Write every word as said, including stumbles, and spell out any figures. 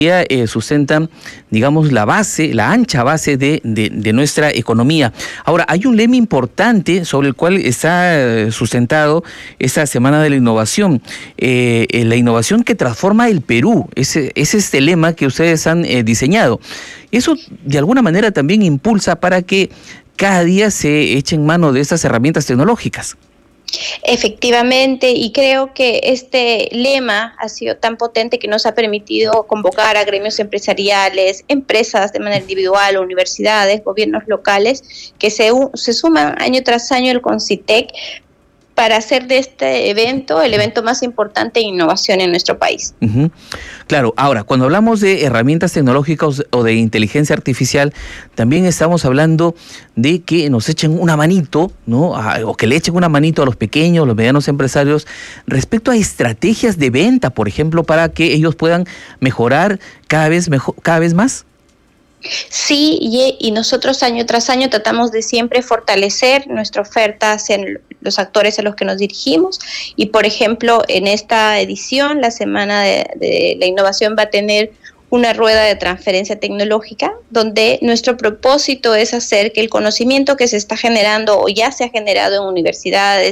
Eh, sustentan, digamos, la base, la ancha base de, de, de nuestra economía. Ahora, hay un lema importante sobre el cual está sustentado esta Semana de la Innovación, eh, la innovación que transforma el Perú. Ese es este lema que ustedes han eh, diseñado. Eso, de alguna manera, también impulsa para que cada día se echen mano de estas herramientas tecnológicas. Efectivamente, y creo que este lema ha sido tan potente que nos ha permitido convocar a gremios empresariales, empresas de manera individual, universidades, gobiernos locales, que se, se suman año tras año al CONCITEC para hacer de este evento el evento más importante de innovación en nuestro país. Uh-huh. Claro, ahora, cuando hablamos de herramientas tecnológicas o de inteligencia artificial, también estamos hablando de que nos echen una manito, ¿no? A, o que le echen una manito a los pequeños, los medianos empresarios, respecto a estrategias de venta, por ejemplo, para que ellos puedan mejorar cada vez, mejor, cada vez más. Sí, y, y nosotros año tras año tratamos de siempre fortalecer nuestra oferta hacia los actores a los que nos dirigimos, y por ejemplo en esta edición la Semana de, de la Innovación va a tener una rueda de transferencia tecnológica donde nuestro propósito es hacer que el conocimiento que se está generando o ya se ha generado en universidades,